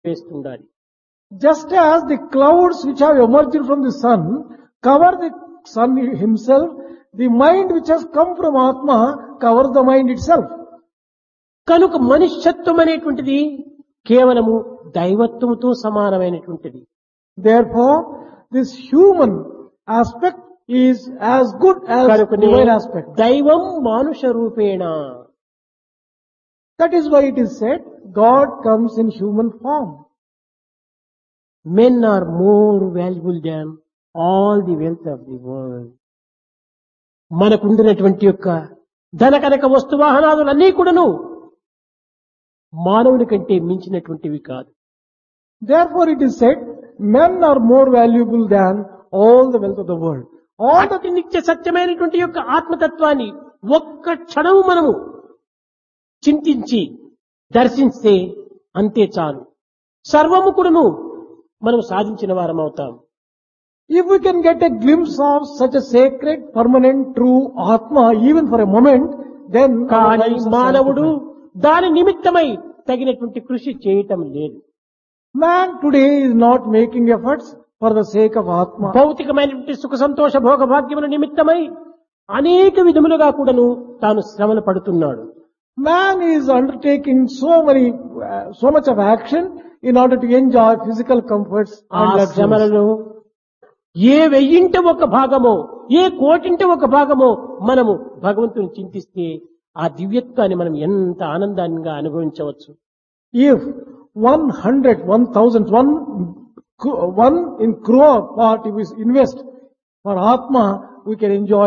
వేస్తుండాలి. Just as the clouds which have emerged from the sun cover the sun himself, the mind which has come from Atma covers the mind itself. కనుక మనుష్యత్వం అనేటువంటిది కేవలము దైవత్వముతో సమానమైనటువంటిది. Therefore, this human aspect is as good as కనుకనే divine aspect. దైవం మానుష రూపేణ. That is why it is said, God comes in human form. Men are more valuable than all the wealth of the world. మనకుండినటువంటి యొక్క ధనకనక వస్తు వాహనాదులన్నీ కూడాను మానవుని కంటే మించినటువంటివి కాదు. Therefore it is said, men are more valuable than all the wealth of the world. All the అతి నిత్య సత్యమైనటువంటి యొక్క ఆత్మతత్వాన్ని ఒక్క క్షణము మనము చింతించి దర్శిస్తే అంతే చాలు. సర్వము కూడాను మనం సాధించిన వారం అవుతాం. If we can get a glimpse of such a sacred, permanent, true Atma, even for a moment, then our కానీ lives are మానవుడు sanctified. దాని నిమిత్తమై తగినటువంటి కృషి చేయటం లేదు. Man today is not making efforts for the sake of Atma. భౌతికమైనటువంటి సుఖ సంతోష భోగ భాగ్యముల నిమిత్తమై అనేక విధములుగా కూడాను తాను శ్రమలు పడుతున్నాడు. Man is undertaking so much of action in order to enjoy physical comforts ఆ and luxuries. శ్రమలలో ఏ వెయ్యింట ఒక భాగమో ఏ కోటింట ఒక భాగమో మనము భగవంతుని చింతిస్తే ఆ దివ్యత్వాన్ని మనం ఎంత ఆనందంగా అనుభవించవచ్చు. If 100, 1000, one in crore part if we invest for Atma, we can enjoy